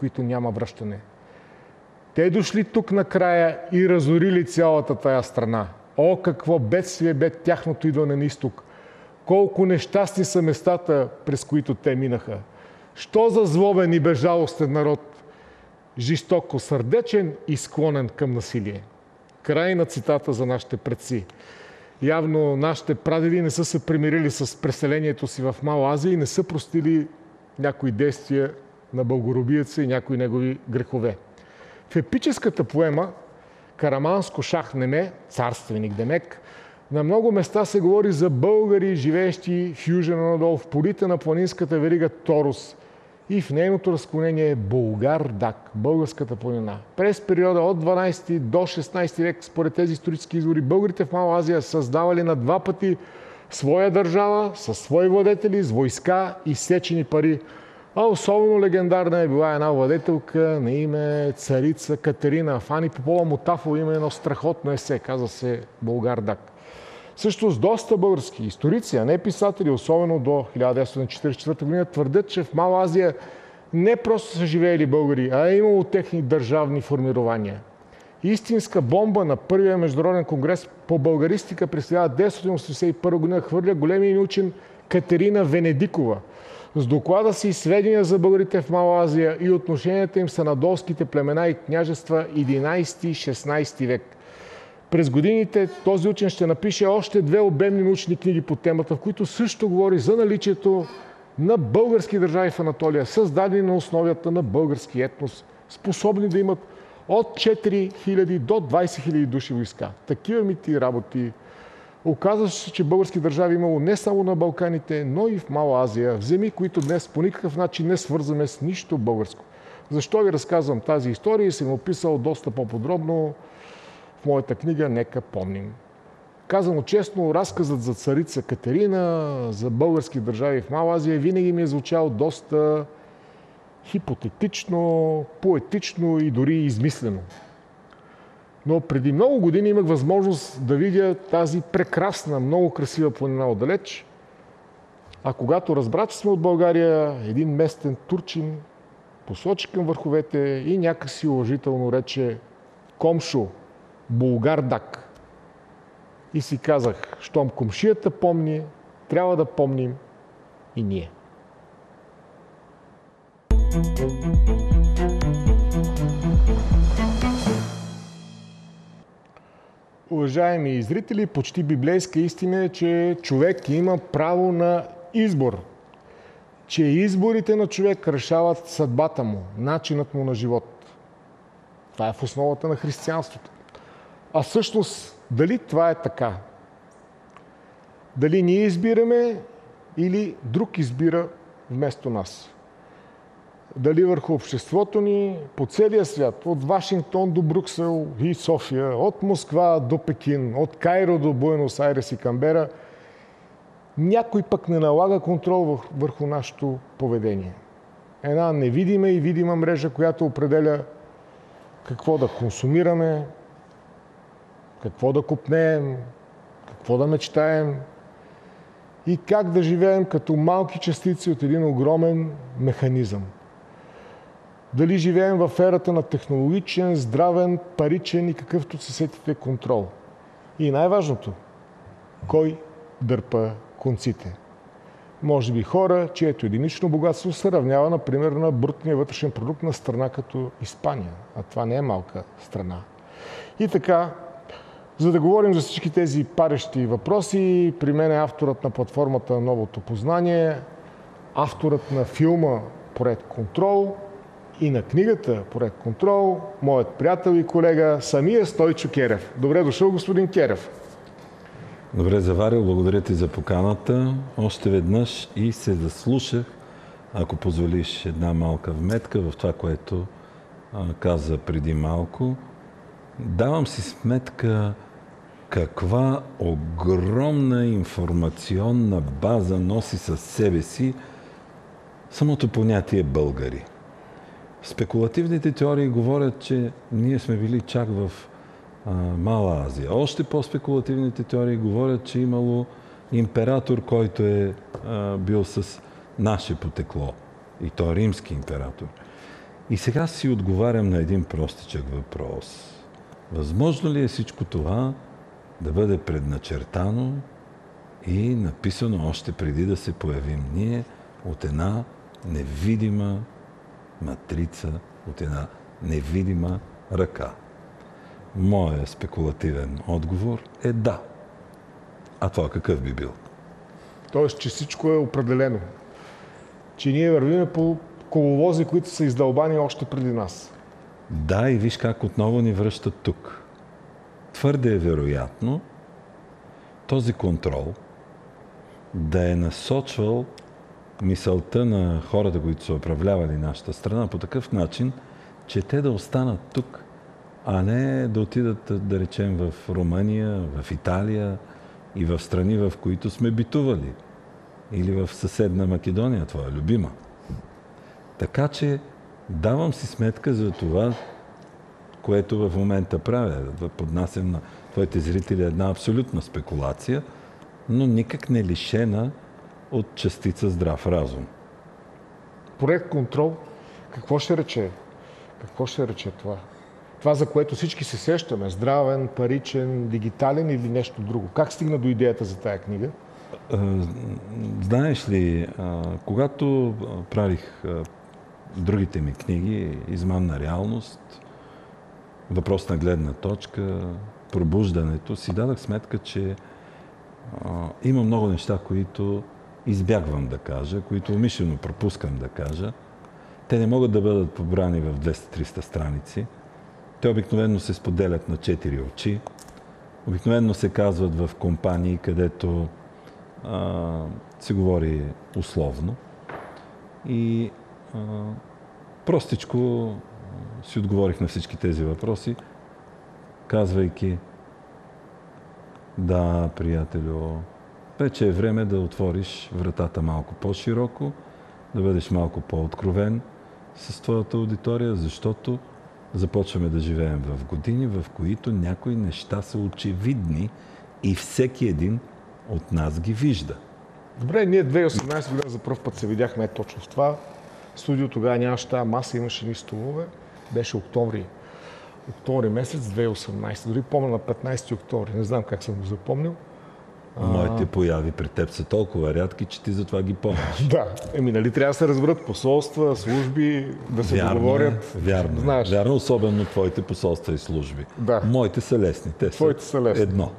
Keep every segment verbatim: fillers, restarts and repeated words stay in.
които няма връщане. Те дошли тук накрая и разорили цялата тая страна. О, какво бедствие бе тяхното идване на изток! Колко нещастни са местата, през които те минаха! Що за злобен и безжалостен народ! Жестоко сърдечен и склонен към насилие. Край на цитата за нашите предци. Явно нашите прадеди не са се примирили с преселението си в Мала Азия и не са простили някои действия на българобиеца и някои негови грехове. В епическата поема Караманско Шахнеме, царственик Демек, на много места се говори за българи, живеещи в южен надолу, в полите на планинската верига Торос и в нейното разклонение е Булгар Даг, българската планина. През периода от дванадесети до шестнадесети век, според тези исторически извори, българите в Мала Азия създавали на два пъти своя държава, със свои владетели, с войска и сечени пари. А особено легендарна е била една владетелка на име царица Катерина. Фани Попова Мутафова има едно страхотно есе, казва се Булгар Даг. Също с доста български историци, а не писатели, особено до хиляда деветстотин четиридесет и четвърта година, твърдят, че в Мала Азия не просто са живеели българи, а е имало техни държавни формирования. Истинска бомба на първия международен конгрес по българистика през хиляда деветстотин осемдесет и първа година хвърля големия ни учен Катерина Венедикова с доклада си сведения за българите в Мала Азия и отношенията им с анадолските племена и княжества единадесети и шестнадесети век. През годините този учен ще напише още две обемни научни книги по темата, в които също говори за наличието на български държави в Анатолия, създадени на основата на български етнос, способни да имат от четири хиляди до двадесет хиляди души войска. Такива мити работи. Оказва се, че български държави имало не само на Балканите, но и в Мала Азия, в земи, които днес по никакъв начин не свързваме с нищо българско. Защо ви разказвам тази история и съм описал доста по-подробно в моята книга «Нека помним». Казано честно, разказът за царица Катерина, за български държави в Мала Азия винаги ми е звучал доста хипотетично, поетично и дори измислено. Но преди много години имах възможност да видя тази прекрасна, много красива планина отдалеч. А когато разбра, че сме от България, един местен турчин посочи към върховете и някакси уважително рече «Комшо, Булгар Даг». И си казах, щом комшията помни, трябва да помним и ние. Уважаеми зрители, почти библейска истина е, че човек има право на избор. Че изборите на човек решават съдбата му, начинът му на живот. Това е в основата на християнството. А всъщност, дали това е така? Дали ние избираме или друг избира вместо нас? Дали върху обществото ни по целия свят, от Вашингтон до Брюксел и София, от Москва до Пекин, от Кайро до Буенос Айрес и Камбера, някой пък не налага контрол върху нашето поведение. Една невидима и видима мрежа, която определя какво да консумираме, какво да купнеем, какво да мечтаем и как да живеем като малки частици от един огромен механизъм. Дали живеем в ерата на технологичен, здравен, паричен и какъвто се сетите контрол. И най-важното, кой дърпа конците. Може би хора, чието единично богатство се равнява, например, на брутния вътрешен продукт на страна като Испания. А това не е малка страна. И така, за да говорим за всички тези парещи въпроси, при мен е авторът на платформата Новото познание, авторът на филма Поред контрол и на книгата Поред контрол, моят приятел и колега, самия Стойчо Керев. Добре дошъл, господин Керев. Добре заварил, благодаря ти за поканата. Още веднъж и се заслушах, ако позволиш една малка вметка в това, което а, каза преди малко. Давам си сметка каква огромна информационна база носи със себе си самото понятие българи. Спекулативните теории говорят, че ние сме били чак в а, Мала Азия. Още по-спекулативните теории говорят, че имало император, който е а, бил с наше потекло. И то римски император. И сега си отговарям на един простичък въпрос. Възможно ли е всичко това да бъде предначертано и написано още преди да се появим ние от една невидима матрица, от една невидима ръка? Моят спекулативен отговор е да. А това какъв би бил? Тоест, че всичко е определено. Че ние вървиме по коловози, които са издълбани още преди нас. Да, и виж как отново ни връщат тук. Твърде е вероятно този контрол да е насочвал мисълта на хората, които са управлявали нашата страна по такъв начин, че те да останат тук, а не да отидат, да речем, в Румъния, в Италия и в страни, в които сме битували. Или в съседна Македония, твоя любима. Така че давам си сметка за това, което в момента правя. Да поднасям на твоите зрители една абсолютна спекулация, но никак не лишена от частица здрав разум. Проект контрол, какво ще рече? Какво ще рече това? Това, за което всички се сещаме, здравен, паричен, дигитален или нещо друго. Как стигна до идеята за тая книга? Знаеш ли, когато правих другите ми книги, Измамна реалност, Въпрос на гледна точка, Пробуждането, си дадах сметка, че има много неща, които избягвам да кажа, които умишлено пропускам да кажа. Те не могат да бъдат побрани в двеста-триста страници. Те обикновено се споделят на четири очи. Обикновено се казват в компании, където а, се говори условно. И а, простичко си отговорих на всички тези въпроси, казвайки: да, приятелю, вече е време да отвориш вратата малко по-широко, да бъдеш малко по-откровен с твоята аудитория, защото започваме да живеем в години, в които някои неща са очевидни и всеки един от нас ги вижда. Добре, ние две хиляди и осемнадесета година за първ път се видяхме точно в това. Студио тогава нямаше тази маса, имаше ни столове. Беше октомври, октомври месец две хиляди и осемнадесета. Дори помня на петнадесети октомври. Не знам как съм го запомнил. Моите появи при теб са толкова рядки, че ти затова ги помниш. Да. Еми, нали трябва да се разберат посолства, служби, да се вярно договорят. Е, вярно, знаеш. Вярно, особено твоите посолства и служби. Да. Моите са лесни. Те Твоите са, са лесни. Едно.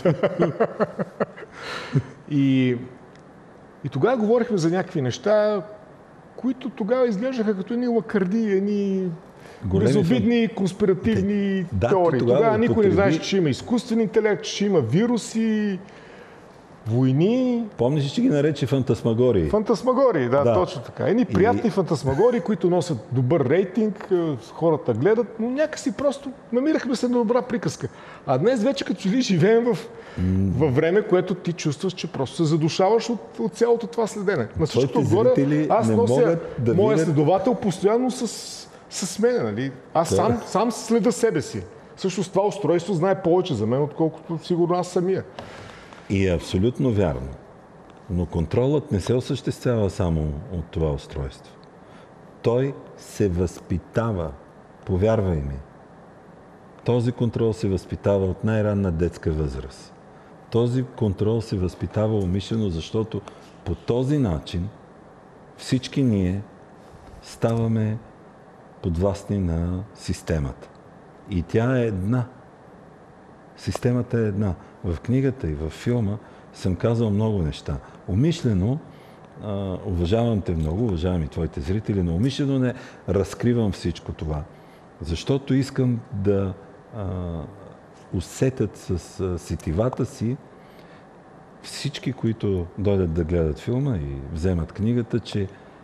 и, и тогава говорихме за някакви неща, които тогава изглеждаха като едни лакърди, едни безобидни, конспиративни да, теории. тогава, тогава никой употреби... не знаеше, че има изкуствен интелект, че има вируси, войни. Помниш, че ги нарече фантасмагории? Фантасмагории, да, да, точно така. Едни приятни и... фантасмагории, които носят добър рейтинг, хората гледат, но някакси просто намирахме се на добра приказка. А днес вече като че ли живеем в, mm. във време, което ти чувстваш, че просто се задушаваш от, от цялото това следене. На всичкото отгоре, аз нося да моя видят... следовател постоянно с, с мен, нали? Аз сам, сам следа себе си. Всъщност това устройство знае повече за мен, отколкото сигурно аз самия. И е абсолютно вярно. Но контролът не се осъществява само от това устройство. Той се възпитава. Повярвай ми. Този контрол се възпитава от най-ранна детска възраст. Този контрол се възпитава умишлено, защото по този начин всички ние ставаме подвластни на системата. И тя е една. Системата е една. В книгата и в филма съм казал много неща. Умишлено, а, уважавам те много, уважавам и твоите зрители, но умишлено не разкривам всичко това. Защото искам да а, усетят с а, сетивата си всички, които дойдат да гледат филма и вземат книгата, че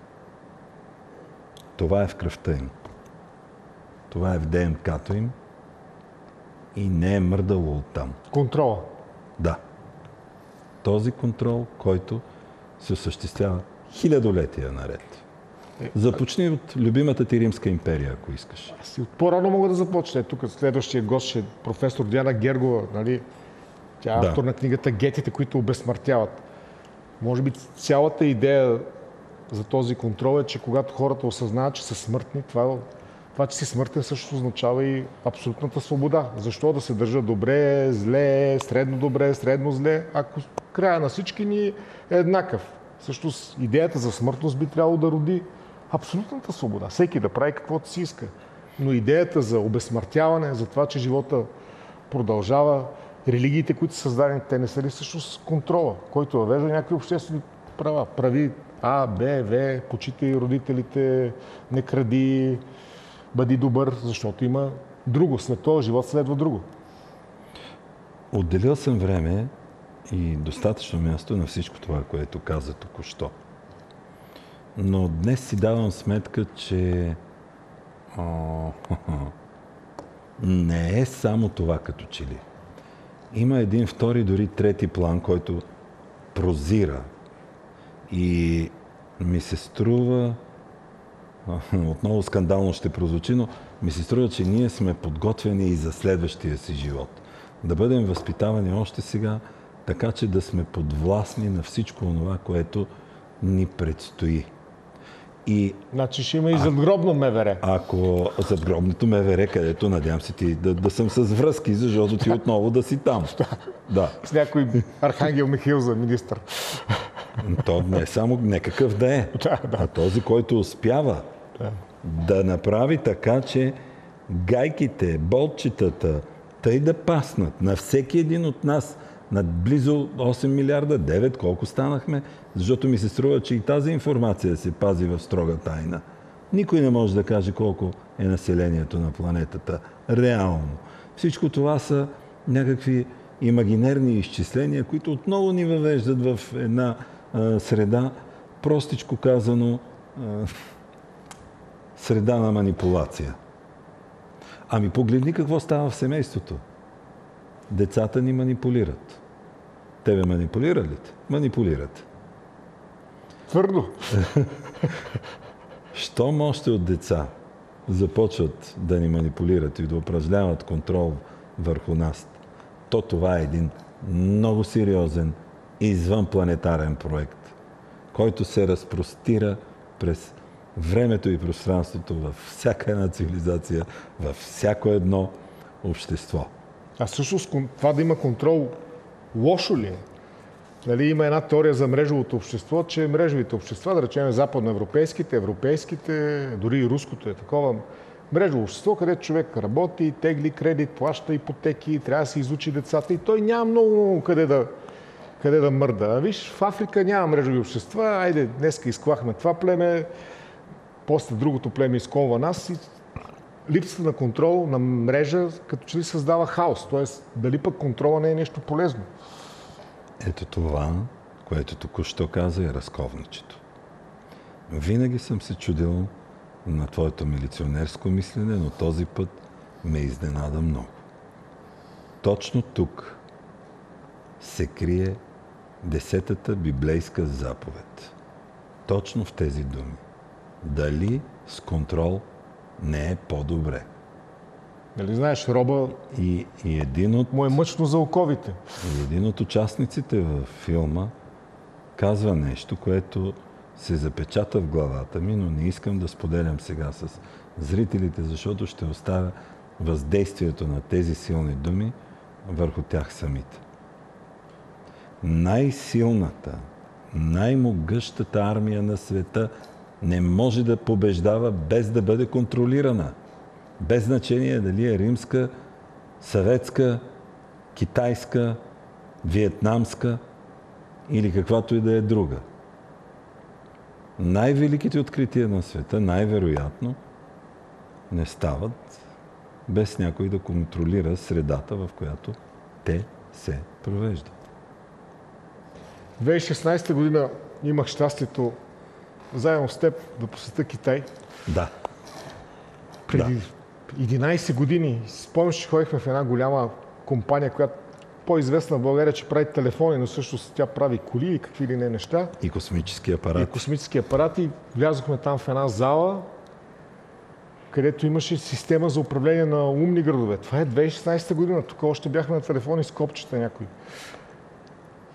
това е в кръвта им. Това е в ДНК-то им и не е мърдало оттам. Контрола. Да. Този контрол, който се осъществява хилядолетия наред. Започни от любимата ти Римска империя, ако искаш. Аз и от по-рано мога да започне. Тук следващия гост ще е професор Диана Гергова. Нали? Тя е да. автор на книгата Гетите, които обезсмъртяват. Може би цялата идея за този контрол е, че когато хората осъзнават, че са смъртни, това, това че си смъртен също означава и абсолютната свобода. Защо да се държа добре, зле, средно добре, средно зле, ако края на всички ни е еднакъв. Всъщност идеята за смъртност би трябвало да роди абсолютната свобода. Всеки да прави каквото си иска. Но идеята за обезсмъртяване, за това, че живота продължава, религиите, които са създадени, те не са ли всъщност контрола, който въвежда някакви обществени права. Прави А, Б, В, почитай родителите, не кради, бъди добър, защото има друго. След това живот следва друго. Отделил съм време и достатъчно място на всичко това, което каза току-що. Но днес си давам сметка, че О, не е само това като че ли. Има един втори, дори трети план, който прозира. И ми се струва, отново скандално ще прозвучи, но ми се струва, че ние сме подготвени и за следващия си живот. Да бъдем възпитавани още сега, така че да сме подвластни на всичко това, което ни предстои. И значи ще има и задгробно МВР. Ако задгробното МВР, където надявам се ти да, да съм с връзки, защото ти отново да си там. Да. С някой Архангел Михаил за министър. То не е само некакъв да е, да, да. а този, който успява да. да направи така, че гайките, болтчетата, тъй да паснат на всеки един от нас, над близо осем милиарда, девет, колко станахме, защото ми се струва, че и тази информация се пази в строга тайна. Никой не може да каже колко е населението на планетата. Реално. Всичко това са някакви имагинерни изчисления, които отново ни въвеждат в една а, среда, простичко казано, а, среда на манипулация. Ами погледни какво става в семейството. Децата ни манипулират. Тебе манипулира ли те? Манипулират. Твърдо. Щом още от деца започват да ни манипулират и да упражняват контрол върху нас, то това е един много сериозен извънпланетарен проект, който се разпростира през времето и пространството във всяка една цивилизация, във всяко едно общество. А всъщност това да има контрол лошо ли е? Нали, има една теория за мрежовото общество, че мрежовите общества, да речем западноевропейските, европейските, дори и руското е такова мрежово общество, където човек работи, тегли кредит, плаща ипотеки, трябва да се изучи децата и той няма много къде да, къде да мърда. А виж, в Африка няма мрежови общества, айде, днеска изклахме това племе, после другото племе изколва нас и липсата на контрол, на мрежа, като че ли създава хаос. Тоест, дали пък контрола не е нещо полезно? Ето това, което току-що каза, е разковничето. Винаги съм се чудил на твоето милиционерско мислене, но този път ме изненада много. Точно тук се крие десетата библейска заповед. Точно в тези думи. Дали с контрол не е по-добре? Нали знаеш, роба и, и един от... му е мъчно за оковите. И един от участниците във филма казва нещо, което се запечата в главата ми, но не искам да споделям сега с зрителите, защото ще оставя въздействието на тези силни думи върху тях самите. Най-силната, най-могъщата армия на света не може да побеждава без да бъде контролирана. Без значение дали е римска, съветска, китайска, виетнамска или каквато и да е друга. Най-великите открития на света, най-вероятно, не стават без някой да контролира средата, в която те се провеждат. две хиляди и шестнадесета година имах щастието заедно с теб да посетя Китай. Да. Преди да. единадесет години, спомняш, че ходихме в една голяма компания, която по-известна в България, че прави телефони, но всъщност тя прави коли и какви ли не неща. И космически апарати. И космически апарати. Влязохме там в една зала, където имаше система за управление на умни градове. Това е две хиляди и шестнадесета година. Тук още бяхме на телефони с копчета някои.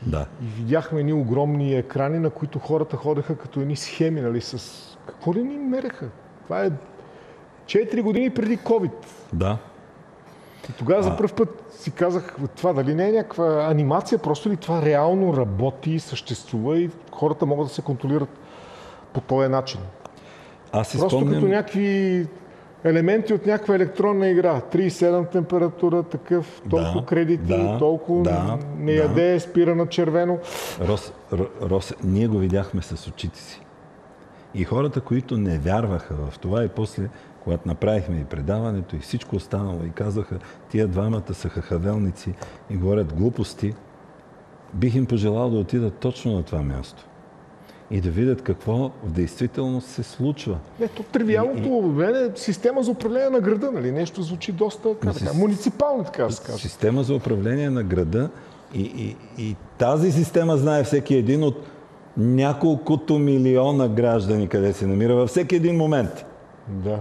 Да. И видяхме едни огромни екрани, на които хората ходеха като едни схеми, нали, с... Какво ли ни мереха? Това е четири години преди COVID. Да. И тогава за първ път си казах, това дали не е някаква анимация, просто ли това реално работи, съществува и хората могат да се контролират по този начин. Аз си просто спомням... като някакви елементи от някаква електронна игра. трийсет и седем температура, такъв, толкова да, кредити, да, толкова да, не яде, да. Спира на червено. Рос, Рос, ние го видяхме с очите си. И хората, които не вярваха в това и после, когато направихме и предаването и всичко останало и казаха, тия двамата са хахавелници и говорят глупости, бих им пожелал да отидат точно на това място. И да видят какво в действителност се случва. Не, то тривиалното е система за управление на града, нали? Нещо звучи доста така, така, муниципално, така да се казва. Система за управление на града и, и, и тази система знае всеки един от няколкото милиона граждани, къде се намира във всеки един момент. Да.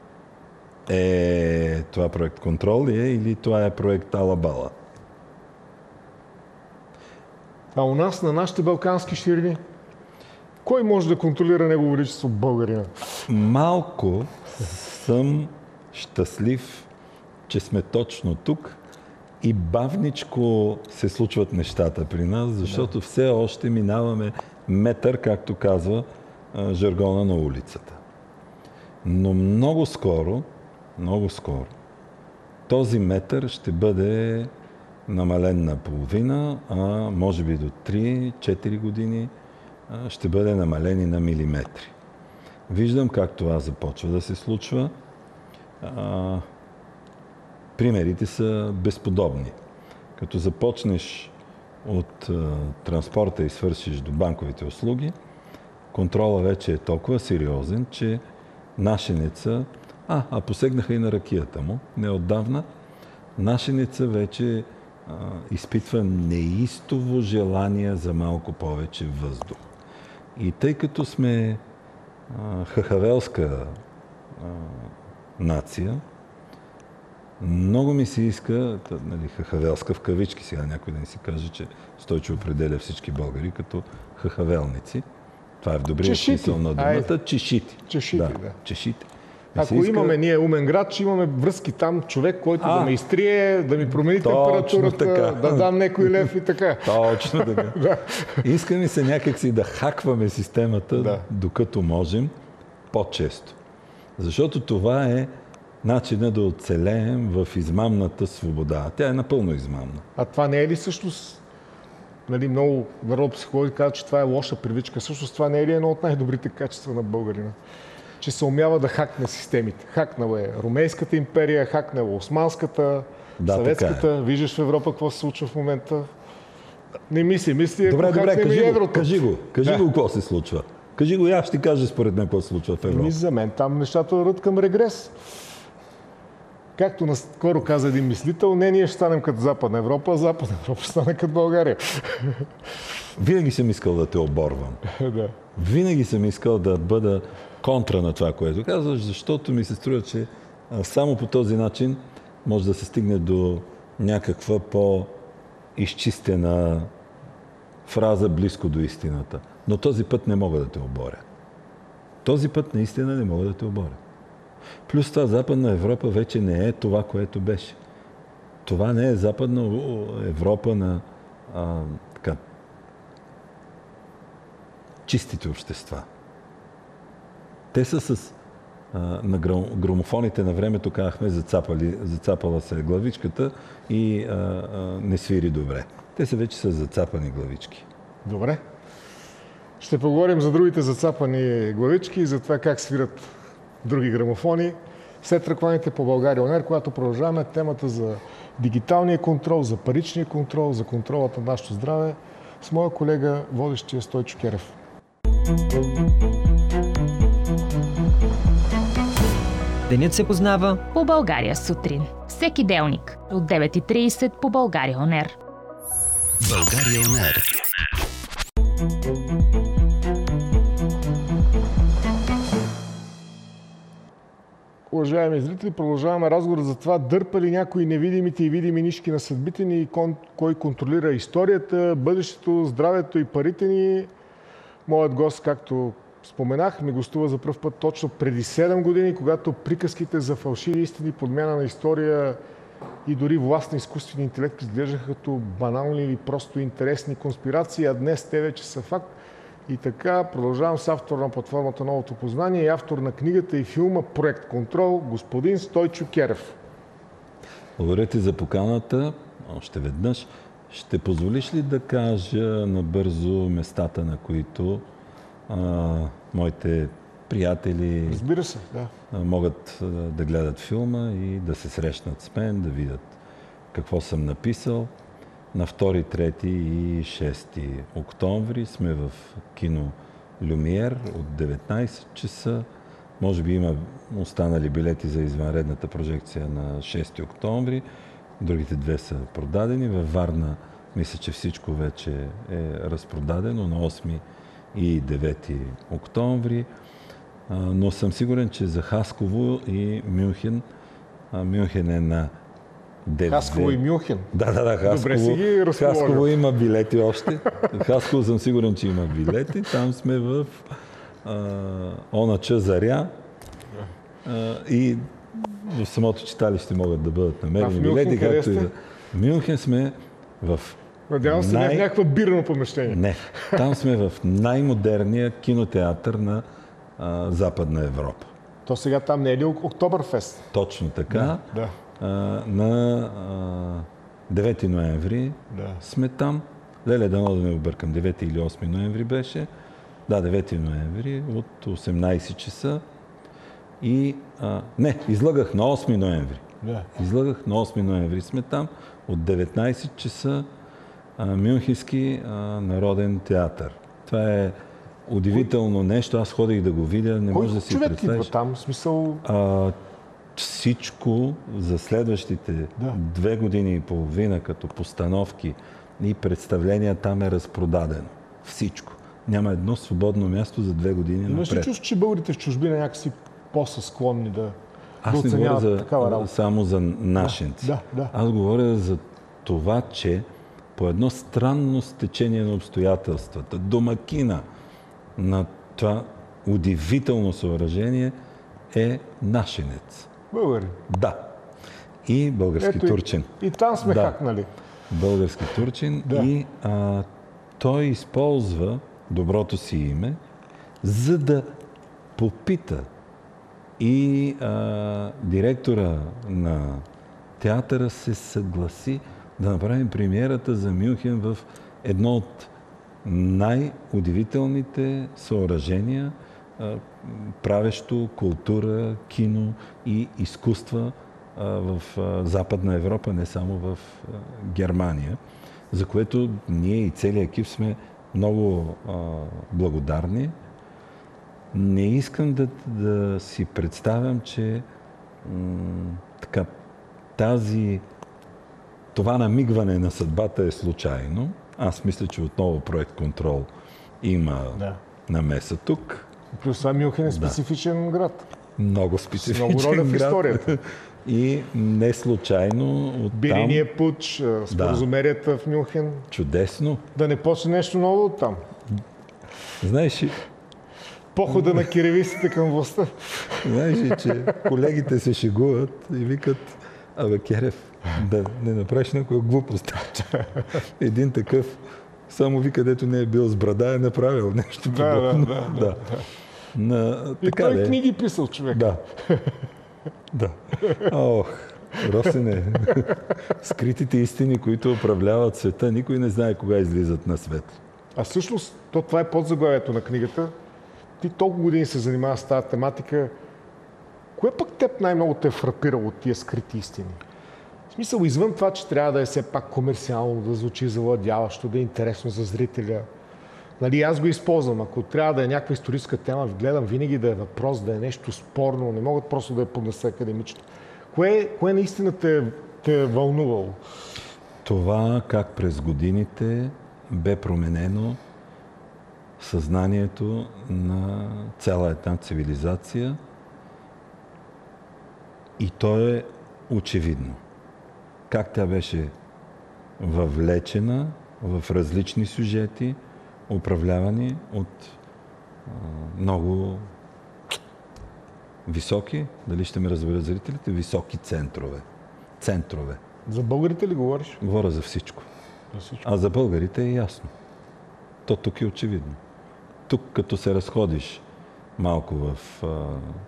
Е, това проект контрол ли е или това е проект Алабала? А у нас, на нашите балкански ширини, кой може да контролира Негово величество българина? Малко съм щастлив, че сме точно тук и бавничко се случват нещата при нас, защото да. Все още минаваме метър, както казва жаргона на улицата. Но много скоро, много скоро, този метър ще бъде намален на половина, а може би до три-четири години ще бъде намален и на милиметри. Виждам как това започва да се случва. А, примерите са безподобни. Като започнеш от а, транспорта и свършиш до банковите услуги, контрола вече е толкова сериозен, че нашеница, а, а посегнаха и на ракията му, неотдавна, нашеница вече а, изпитва неистово желание за малко повече въздух. И тъй като сме а, хахавелска а, нация, много ми се иска, нали, хахавелска в кавички, сега някой да ни си каже, че Стойчо определя всички българи като хахавелници. Това е в добрия смисъл на думата. Чешити. Чешити, да. да. Чешити. Ако иска... имаме ние умен град, че имаме връзки там, човек, който а, да ме изтрие, да ми промени температурата, да дам некой лев и така. Точно така. да. Иска ми се някакси да хакваме системата, да. Докато можем, по-често. Защото това е начинът да оцелеем в измамната свобода. Тя е напълно измамна. А това не е ли всъщност, нали, много народопсихологи казват, че това е лоша привичка. Всъщност това не е ли едно от най-добрите качества на българина? Че се умява да хакне системите. Хакнала е Ромейската империя, хакнала Османската, да, Съветската. Е. Виждаш в Европа какво се случва в момента. Не мисли, мисли, добре, ако добре, хакнем кажи и еврото. Го, кажи го, кажи да. го какво се случва. Кажи го и аз ще ти кажа според мен какво се случва в Европа. И за мен там нещата върват към регрес. Както наскоро каза един мислител, не ние ще станем като Западна Европа, а Западна Европа ще стане като България. Винаги съм искал да те оборвам. да. Винаги съм искал да бъда контра на това, което казваш, защото ми се струва, че само по този начин може да се стигне до някаква по-изчистена фраза близко до истината. Но този път не мога да те оборя. Този път наистина не мога да те оборя. Плюс това Западна Европа вече не е това, което беше. Това не е Западна Европа на а, така, чистите общества. Те са с... А, на грамофоните на времето казахме, зацапали, зацапала се главичката и а, а, не свири добре. Те са вече с зацапани главички. Добре. Ще поговорим за другите зацапани главички и за това как свират други грамофони. След рекламите по България ОНЕР, когато продължаваме темата за дигиталния контрол, за паричния контрол, за контролата на нашето здраве, с моя колега, водещия Стойчо Керев. Денят се познава по България сутрин. Всеки делник от девет и трийсет по България ОНЕР. България ОНЕР. уважаеми зрители, продължаваме разговор за това дърпа ли някои невидимите и видими нишки на съдбите ни и кон, кой контролира историята, бъдещето, здравето и парите ни. Моят гост, както споменах, ми гостува за пръв път точно преди седем години, когато приказките за фалшиви истини, подмяна на история и дори власт на изкуствения интелект изглеждаха като банални или просто интересни конспирации, а днес те вече са факт. И така, продължавам с автор на платформата Новото познание и автор на книгата и филма Проект Контрол, господин Стойчо Керев. Благодаря ти за поканата. Още веднъж. Ще позволиш ли да кажа набързо местата, на които а, моите приятели Разбира се, да. а, могат а, да гледат филма и да се срещнат с мен, да видят какво съм написал. На втори, трети и шести октомври сме в кино Люмиер от деветнайсет часа. Може би има останали билети за извънредната прожекция на шести октомври. Другите две са продадени. Във Варна мисля, че всичко вече е разпродадено на осми и девети октомври. Но съм сигурен, че за Хасково и Мюнхен, Мюнхен е на девет. Хасково и Мюнхен. Да, да, да. Хасково, Добре си ги разположил. Хасково има билети още. Хасково съм сигурен, че има билети. Там сме в а, Онача Заря. А, и в самото читалище могат да бъдат намерени а в Мюнхен, билети. къде Както и сте? да... Мюнхен сме в... Надявам се, най... не в някаква бирно помещение. Не. Там сме в най-модерния кинотеатър на а, Западна Европа. То сега там не е ли Октоберфест? Точно така. Да, да. А, на а, девети ноември Да. сме там. Леле, дано да не объркам, девети или осми ноември беше. Да, девети ноември от осемнайсет часа. И, а, не, излъгах на осми ноември. Да. Излъгах на осми ноември сме там. От деветнайсет часа а, Мюнхенски а, народен театър. Това е удивително нещо. Аз ходих да го видя. Не Кой може да си човек представиш. идва там? В смисъл... А, всичко за следващите Да. две години и половина като постановки и представления там е разпродадено. Всичко. Няма едно свободно място за две години Имаш ли напред. чувство, че българите в чужбина някакси по-са склонни да, да Аз не оценяват говоря за, такава работа? само за нашенци. Да, да. Аз говоря за това, че по едно странно стечение на обстоятелствата, домакина на това удивително съоръжение е нашенец. Българи. Да. И български Ето турчин. И, и там сме Да. хакнали. Български турчин. Да. И а, той използва доброто си име, за да попита и а, директора на театъра се съгласи да направим премиерата за Мюнхен в едно от най-удивителните съоръжения, а, правещо култура, кино и изкуства а, в а, Западна Европа, не само в а, Германия, за което ние и целият екип сме много а, благодарни. Не искам да, да си представям, че м- така, тази, това намигване на съдбата е случайно. Аз мисля, че отново проект Контрол има Да. намеса тук. Плюс това Мюнхен е специфичен град. Много специфичен Много роля в град. историята. И не случайно оттам Бириния пуч, а, споразумерията в Мюнхен. чудесно. Да не почне нещо ново оттам. Знаеш ли, Похода на киревистите към властта. знаеш ли, че колегите се шегуват и викат: абе, Керев, да не направиш някоя глупост. Един такъв, само ви, където не е бил с брада, е направил нещо Да, да, подобно. да, да. На, И така той де. книги писал човек. Да. Да. Ох, Росене. Скритите истини, които управляват света, никой не знае кога излизат на свет. А всъщност, то, това е подзаглавието на книгата. Ти толкова години се занимава с тази тематика. Кое пък теб най-много те е фрапирало от тия скрити истини? В смисъл, извън това, че трябва да е все пак комерциално, да звучи завладяващо, да е интересно за зрителя. Нали, аз го използвам. Ако трябва да е някаква историческа тема, гледам винаги да е въпрос, да е нещо спорно. Не могат просто да я поднеса академично. Кое, кое наистина те, те е вълнувало? Това как през годините бе променено съзнанието на цяла една цивилизация И то е очевидно. Как тя беше въвлечена в различни сюжети, управлявани от а, много високи, дали ще ме разберат зрителите, високи центрове. Центрове. За българите ли говориш? Говоря за всичко. За всичко. А за българите е ясно. То тук е очевидно. Тук, като се разходиш малко в а,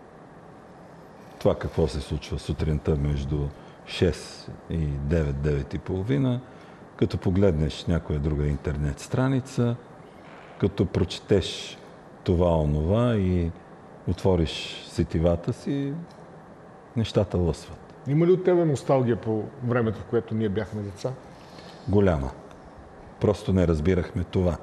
това какво се случва сутринта между шест и девет, девет и половина, като погледнеш някоя друга интернет страница, като прочетеш това, онова и отвориш сетивата си, нещата лъсват. Има ли от тебе носталгия по времето, в което ние бяхме деца? Голяма. Просто не разбирахме това.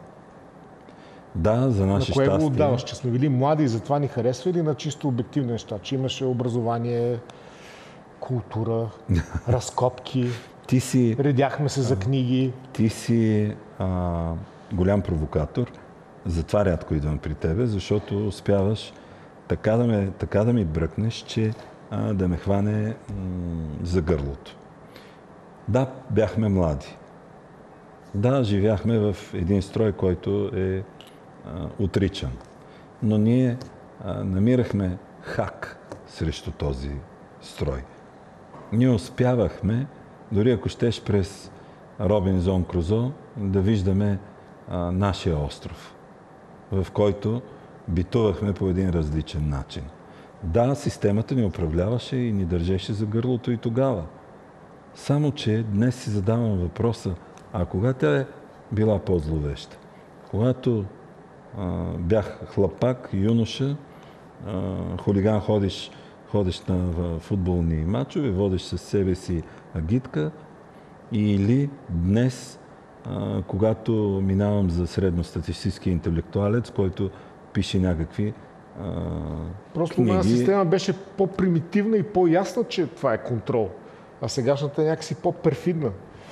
Да, за наше На кое щастие... го отдаваш? Че сме били млади и затова ни харесва или на чисто обективни неща? Че имаше образование, култура, разкопки, Ти си, редяхме се за книги. ти си а, голям провокатор, затова рядко идвам при тебе, защото успяваш така да, ме, така да ми бръкнеш, че а, да ме хване м- за гърлото. Да, бяхме млади. Да, живяхме в един строй, който е а, отричан. Но ние а, намирахме хак срещу този строй. Ние успявахме, дори ако щеш през Робинзон Крузо, да виждаме а, нашия остров, в който битувахме по един различен начин. Да, системата ни управляваше и ни държеше за гърлото и тогава. Само, че днес си задавам въпроса, а кога тя е била по-зловеща? Когато а, бях хлапак, юноша, а, хулиган, ходиш, ходиш на в футболни мачове, водиш със себе си агитка, или днес, а, когато минавам за средностатистически интелектуалец, който пише някакви а, Просто книги. моя система беше по-примитивна и по-ясна, че това е контрол. А сегашната е някакси по-перфидна.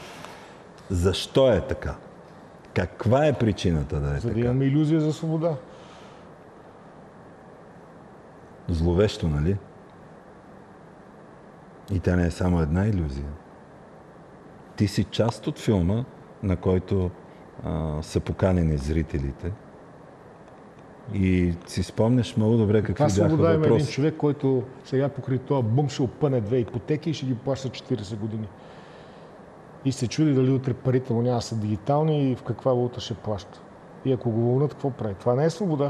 Защо е така? Каква е причината да е За да така? имаме илюзия за свобода. Зловещо, нали? И тя не е само една илюзия. Ти си част от филма, на който а, са поканени зрителите. И си спомняш много добре какви Това бяха свобода има един въпроси. човек, който сега покрай това бум ще опъне две ипотеки и ще ги плаща четирийсет години. И се чуди дали утре парите му няма са дигитални и в каква валута ще плаща. И ако го вълнат, какво прави? Това не е свобода.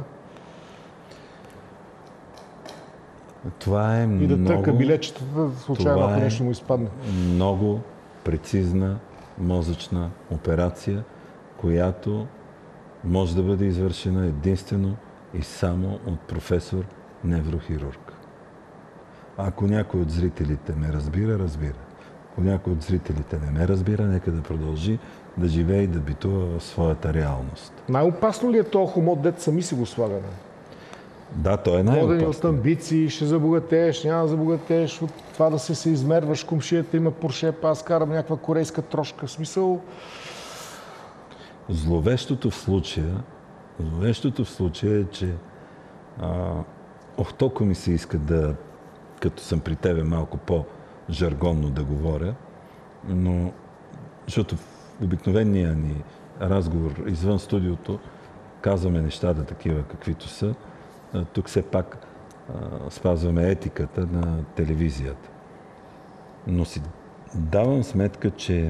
Това е И много... да търка билечетата, случайно, това ако е нещо му изпадне. много прецизна мозъчна операция, която може да бъде извършена единствено и само от професор неврохирург. Ако някой от зрителите ме разбира, разбира. Ако някой от зрителите не ме разбира, нека да продължи да живее и да битува в своята реалност. Най-опасно ли е този хомот, дет сами си го слагаме? Да, той е Водени от най-опасно. амбиции, ще забогатееш, няма да забогатееш, от това да се се измерваш, комшията има Порше, па аз карам някаква корейска трошка. В смисъл, Зловещото в случая, зловещото в случая е, че а, ох, толкова ми се иска да, като съм при тебе малко по-жаргонно да говоря, но защото в обикновения ни разговор извън студиото казваме нещата такива каквито са, а, тук все пак а, спазваме етиката на телевизията. Но си давам сметка, че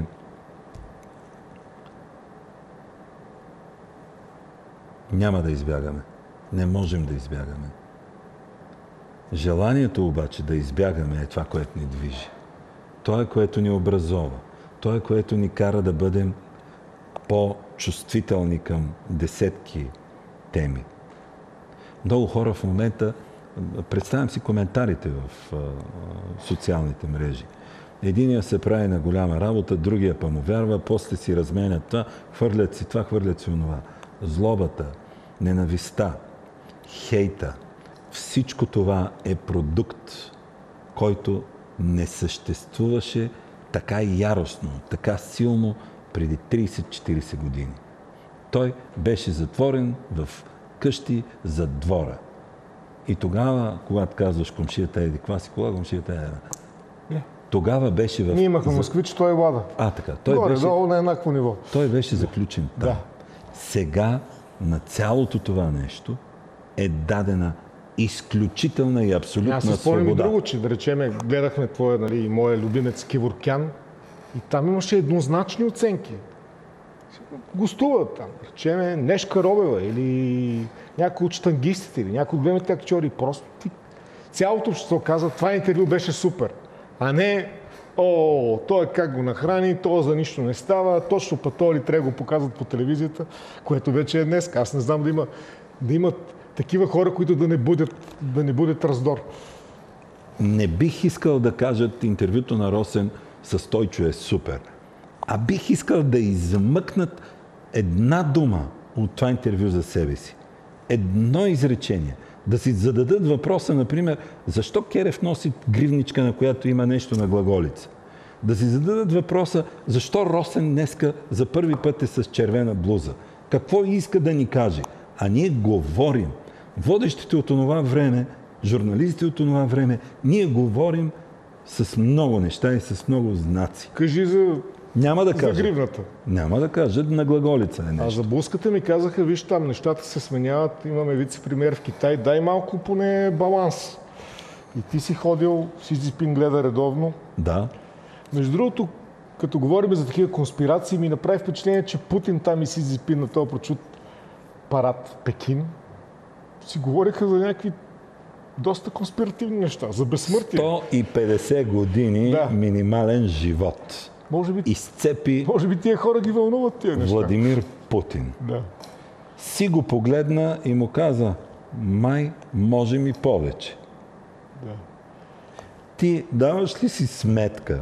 няма да избягаме. Не можем да избягаме. Желанието обаче да избягаме е това, което ни движи. То е, което ни образова. То е, което ни кара да бъдем по-чувствителни към десетки теми. Много хора в момента, представям си коментарите в а, социалните мрежи. Единия се прави на голяма работа, другия па му вярва, после си разменят това, хвърлят си това, хвърлят си онова. Злобата, ненавистта, хейта, всичко това е продукт, който не съществуваше така яростно, така силно преди трийсет-четирийсет години. Той беше затворен в къщи зад двора. И тогава, когато казваш комшията еди каква си кола, комшията е Тогава беше в... Ние имахме москвич, той е Лада. А, така. Той Горе, беше... долу на еднакво ниво. Той беше заключен там. Да. Сега на цялото това нещо е дадена изключителна и абсолютна Аз се спомням и свобода. друго, че да речеме, гледахме твоя, нали, и моя любимец Кеворкян и там имаше еднозначни оценки. Гостуват там, да речеме Нешка Робева или някой от щангистите или някой от големите актьори. Просто ти... цялото общество каза, това интервю беше супер, а не о, той как го нахрани, то за нищо не става, точно па то ли трябва да го показват по телевизията, което вече е днес. Аз не знам да има, да имат такива хора, които да не будят, да не будят раздор. Не бих искал да кажат интервюто на Росен с Стойчо е супер, а бих искал да измъкнат една дума от това интервю за себе си. Едно изречение. Да си зададат въпроса, например, защо Керев носи гривничка, на която има нещо на глаголица. Да си зададат въпроса, защо Росен днеска за първи път е с червена блуза. Какво иска да ни каже? А ние говорим. Водещите от това време, журналистите от това време, ние говорим с много неща и с много знаци. Кажи за, Няма да за кажа. гривната. Няма да кажат на глаголица е А нещо. за блузката ми казаха, виж там, нещата се сменяват, имаме вице-премиер в Китай, дай малко поне баланс. И ти си ходил, Си Цзинпин гледа редовно. Да. Между другото, като говорим за такива конспирации, ми направи впечатление, че Путин там и Си Цзинпин на този прочут парад в Пекин си говориха за някакви доста конспиративни неща, за безсмъртие. сто и петдесет години Да. минимален живот. Може би, Изцепи може би тия хора ги вълнуват тия неща. Владимир Путин. Да. Си го погледна и му каза, май можем и повече. Да. Ти даваш ли си сметка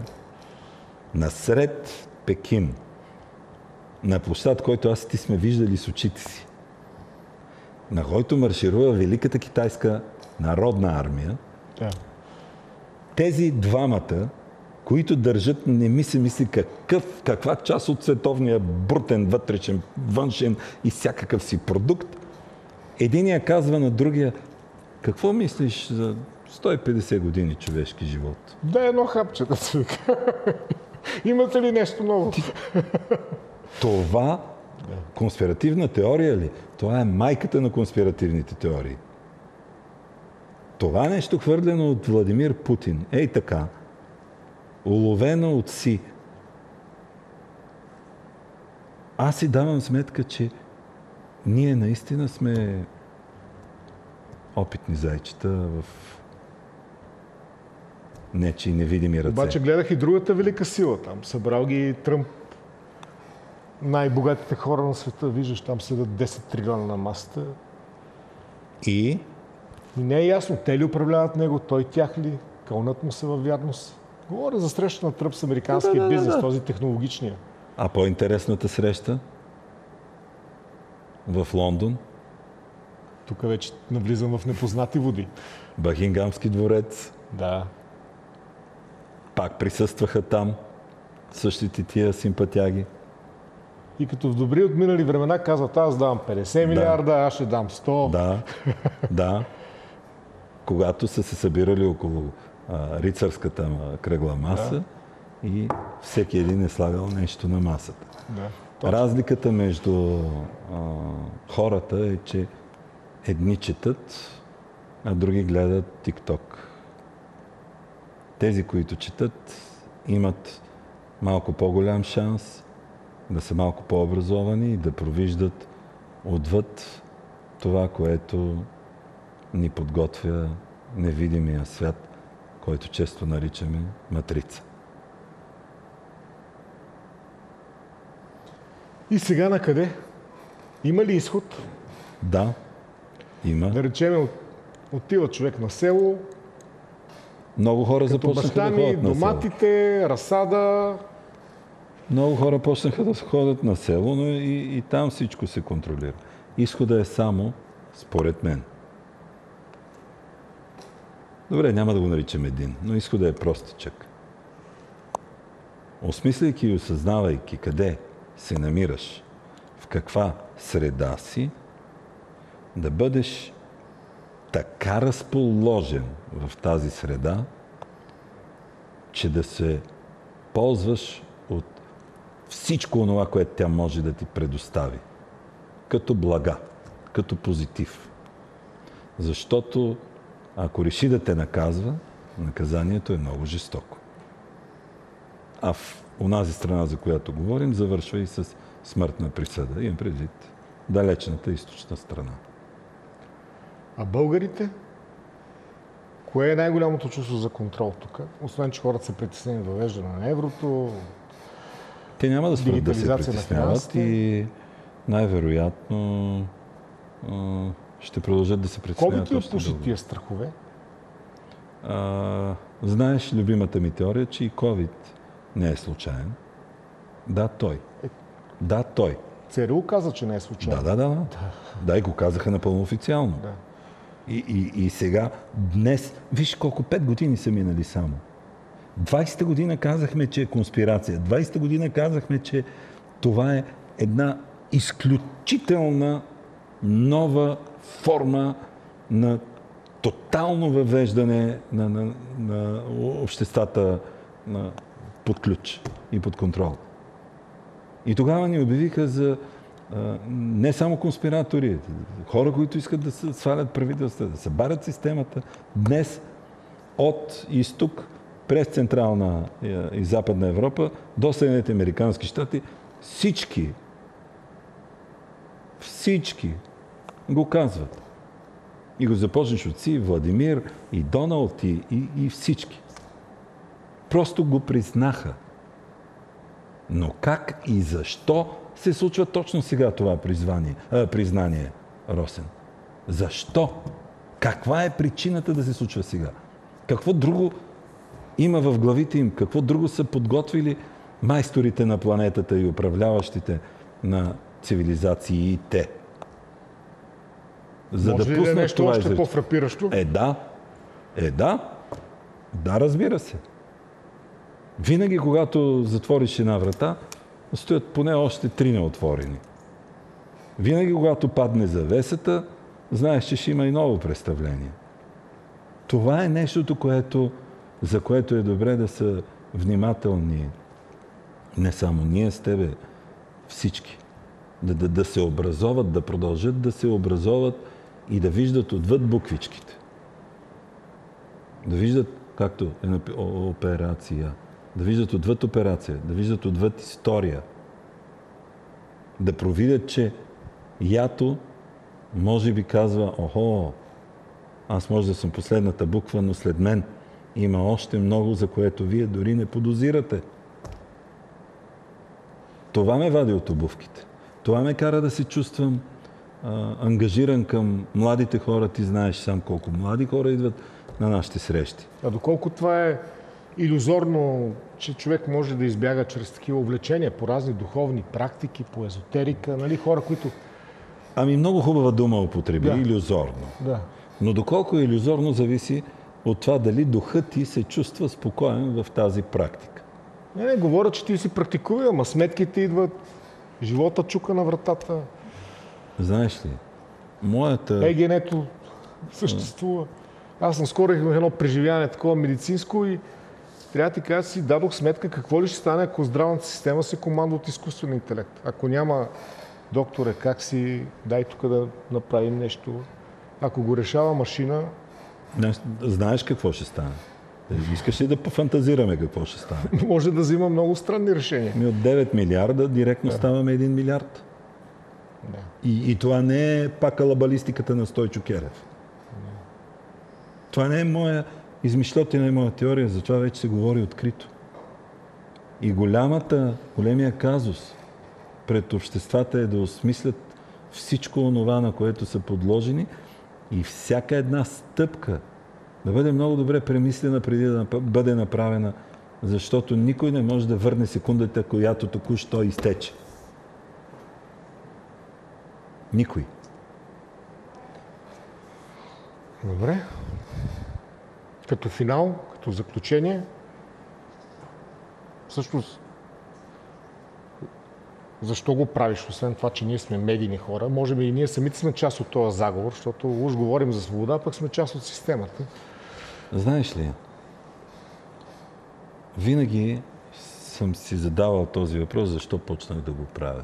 насред Пекин, на площад, който аз и ти сме виждали с очите си, на който марширува Великата китайска народна армия, Да. тези двамата, които държат, не ми се мисли какъв, каква част от световния брутен, вътрешен, външен и всякакъв си продукт, единия казва на другия, какво мислиш за сто и петдесет години човешки живот? Да, едно хапче да се вика. Имате ли нещо ново? Това конспиративна теория ли? Това е майката на конспиративните теории. Това нещо хвърлено от Владимир Путин. Ей така. Уловено от Си. Аз си давам сметка, че ние наистина сме опитни зайчета в нечии невидими ръце. Обаче гледах и другата велика сила там. Събрал ги Тръмп, най-богатите хора на света. Виждаш, там седат десет трилиона на масата. И И не е ясно, те ли управляват него, той тях ли, кълнат му се във вярност. Говоря за среща на Тръмп с американския Да, да, да, бизнес, да. този технологичния. А по-интересната среща в Лондон, Тук вече навлизам в непознати води. Бакингамски дворец, Да. пак присъстваха там същите тия симпатяги. И като в добри отминали времена казват, аз давам петдесет милиарда, аз ще дам сто. Да, да. Когато са се събирали около а, рицарската ма, кръгла маса и всеки един е слагал нещо на масата. Да. Разликата между а, хората е, че едни четат, а други гледат тик-ток. Тези, които четат, имат малко по-голям шанс да са малко по-образовани и да провиждат отвъд това, което ни подготвя невидимия свят, който често наричаме матрица. И сега на къде? Има ли изход? Да, има. Да речем, от- отива човек на село, Много хора като започнаха баща да ми, ходят на село. доматите, разсада. Много хора почнаха да ходят на село, но и, и там всичко се контролира. Изходът е само, според мен. Добре, няма да го наричам един, но изходът е простичък. Осмисляйки и осъзнавайки къде се намираш, в каква среда си, да бъдеш така разположен в тази среда, че да се ползваш от всичко онова, което тя може да ти предостави. Като блага, като позитив. Защото ако реши да те наказва, наказанието е много жестоко. А в онази страна, за която говорим, завършва и с смъртна присъда. Имам предвид далечната източна страна. А българите? Кое е най-голямото чувство за контрол тук? Освен, че хората са притеснени от въвеждане на еврото, те няма да спрат да се притесняват и най-вероятно а, ще продължат да се притесняват. Колко ти отпуши тия страхове? А, знаеш любимата ми теория, че и COVID не е случайен. Да, той. Е... Да, той. ЦРУ каза, че не е случайен. Да, да, да. Да, да и го казаха напълно официално. Да. И, и, и сега, днес, виж колко пет години са минали само. двайсета година казахме, че е конспирация. двайсета година казахме, че това е една изключителна нова форма на тотално въвеждане на, на, на обществата на, под ключ и под контрол. И тогава ни обявиха за а, не само конспиратори, хора, които искат да се свалят правителства, да събарят системата. Днес от изток през Централна и Западна Европа до Съединените американски щати всички всички го казват. И го започнеш от си, Владимир, и Доналд, и, и, и всички. Просто го признаха. Но как и защо се случва точно сега това призвание, а, признание, Росен? Защо? Каква е причината да се случва сега? Какво друго има в главите им? Какво друго са подготвили майсторите на планетата и управляващите на цивилизациите? За Може да ли пуснат да е нещо това още изречение? по-фрапиращо? Е, да. Е, да. Да, разбира се. Винаги, когато затвориш една врата, стоят поне още три неотворени. Винаги, когато падне завесата, знаеш, че ще има и ново представление. Това е нещото, което, за което е добре да са внимателни не само ние с тебе, всички. Да, да, да се образоват, да продължат да се образоват и да виждат отвъд буквичките. Да виждат, както е на операция, да виждат отвъд операция, да виждат отвъд история. Да провидят, че ято може би казва, охо, аз може да съм последната буква, но след мен има още много, за което вие дори не подозирате. Това ме вади от обувките. Това ме кара да се чувствам а, ангажиран към младите хора. Ти знаеш сам колко млади хора идват на нашите срещи. А доколко това е илюзорно, че човек може да избяга чрез такива увлечения по разни духовни практики, по езотерика, нали, хора, които... Ами много хубава дума употреби, Да. илюзорно. Да. Но доколко е илюзорно, зависи от това дали духът ти се чувства спокоен в тази практика. Не, не, говоря, че ти си практикува, ама сметките идват, живота чука на вратата, Знаеш ли, моята... егенето съществува. Аз наскоро имах едно преживяване такова медицинско и трябва да ти кажа, си дадох сметка какво ли ще стане, ако здравната система се командва от изкуствен интелект. Ако няма докторе, как си, дай тук да направим нещо. Ако го решава машина... Знаеш какво ще стане? Искаш ли да пофантазираме какво ще стане? може да взима много странни решения. Ми от девет милиарда директно да. ставаме един милиард. Да. И, и това не е пак алабалистиката на Стойчо Керев. Да. Това не е моя измишлетина и моя теория, за това вече се говори открито. И голямата, големия казус пред обществата е да осмислят всичко онова, на което са подложени и всяка една стъпка да бъде много добре премислена преди да бъде направена, защото никой не може да върне секундата, която току-що изтече. Никой. Добре. Като финал, като заключение, всъщност, защо го правиш, освен това, че ние сме медийни хора? Може би и ние самите сме част от този заговор, защото уж говорим за свобода, пък сме част от системата. Знаеш ли, винаги съм си задавал този въпрос, защо почнах да го правя.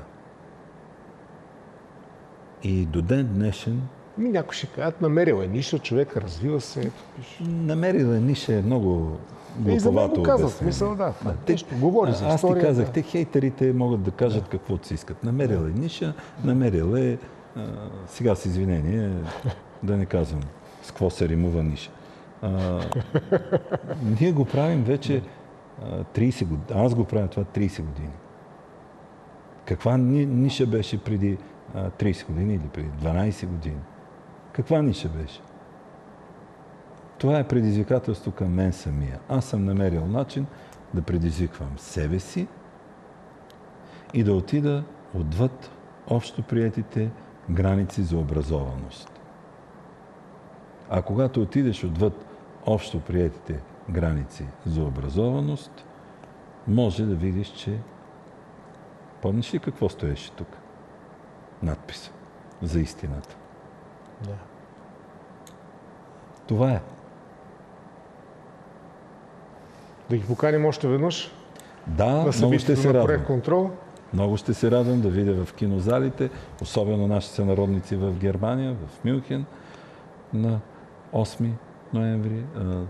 И до ден днешен... Някой ще кажат, намерил е ниша, човек развива се. Намерил е ниша е много глуповато. И за мен го казват, обяснение. мисъл, да. Да, те, нещо говори за аз история. ти казах, да. те хейтерите могат да кажат да. каквото си искат. Намерил е ниша, намерил е... А, сега с извинение, да не казвам с какво се римува ниша. А, ние го правим вече а, трийсет години. Аз го правя това трийсет години. Каква ни, ниша беше преди а, трийсет години или преди дванайсет години? Каква ниша беше? Това е предизвикателство към мен самия. Аз съм намерил начин да предизвиквам себе си и да отида отвъд общо приетите граници за образованост. А когато отидеш отвъд общо приетите граници за образованост, може да видиш, че... Помниш ли какво стоеше тук? Надпис за истината. Да. Това е. Да ги поканим още веднъж. Да, На много ще се на радвам. проект контрол. Много ще се радвам да видя в кинозалите, особено нашите сънародници в Германия, в Мюнхен, на осми ноември.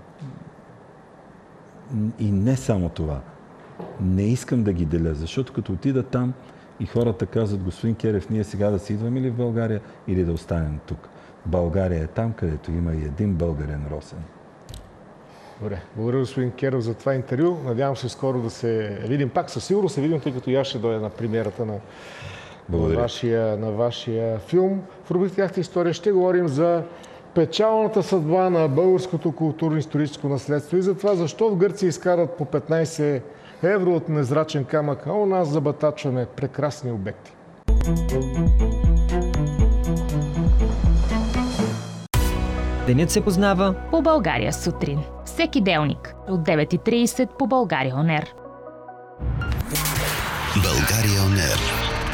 И не само това. Не искам да ги деля, защото като отида там и хората казват, господин Керев, ние сега да си идваме ли в България или да останем тук? България е там, където има и един българен Росен. Добре. Благодаря, господин Керов, за това интервю. Надявам се скоро да се видим пак. Със сигурност се видим, тъй като и аз ще дойда на премиерата на, на, вашия, на вашия филм. В рубриката "Тяхната история" ще говорим за печалната съдба на българското културно-историческо наследство и за това защо в Гърция изкарат по петнайсет евро от незрачен камък, а у нас забатачваме прекрасни обекти. Денят се познава По България сутрин. Всеки делник от девет и трийсет по България ОНЕР. България ОНЕР.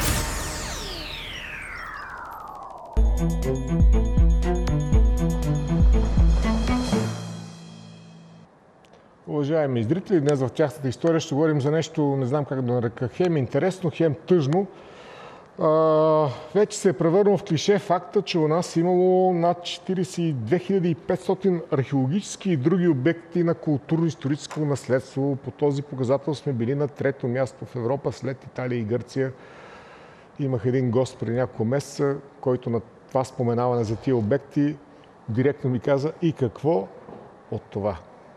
Уважаеми зрители, днес в "Тяхната история" ще говорим за нещо, не знам как да нарека, хем интересно, хем тъжно. А, вече се е превърнал в клише факта, че у нас е имало над четирийсет и две хиляди и петстотин археологически и други обекти на културно-историческо наследство. По този показател сме били на трето място в Европа след Италия и Гърция. Имах един гост преди няколко месеца, който на това споменаване за тия обекти директно ми каза: и какво от това?